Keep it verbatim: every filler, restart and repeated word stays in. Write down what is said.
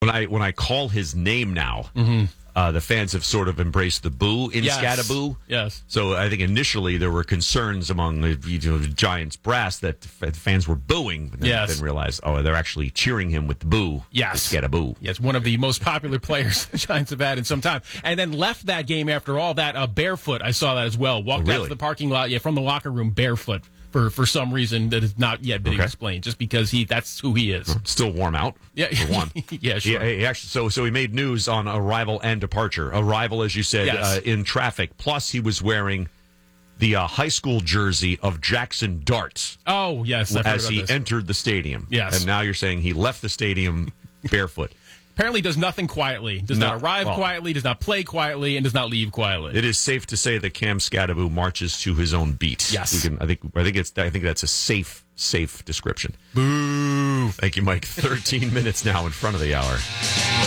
when I when I call his name now, Mm-hmm. uh, the fans have sort of embraced the boo in Yes. Scattaboo. Yes. So I think initially there were concerns among the, you know, the Giants brass that f- fans were booing, but then, Yes. then realized, oh, they're actually cheering him with the boo. Yes. The Scattaboo. Yes, one of the most popular players the Giants have had in some time. And then left that game after all that uh, barefoot. I saw that as well. Walked Oh, out really? to the parking lot, yeah, from the locker room barefoot for, for some reason that has not yet been Okay. explained, just because he that's who he is. Still warm out. Yeah, For one. yeah, sure. He, he actually, so so he made news on arrival and departure. Arrival, as you said, Yes. uh, in traffic. Plus, he was wearing the uh, high school jersey of Jackson Darts Oh, yes. I've heard as about he this. entered the stadium. Yes. And now you're saying he left the stadium barefoot. Apparently does nothing quietly. Does No, not arrive well- quietly, does not play quietly, and does not leave quietly. It is safe to say that Cam Scattaboo marches to his own beat. Yes. We can, I think. I think it's. I think that's a safe, safe description. Boo. Thank you, Mike. Thirteen minutes now in front of the hour.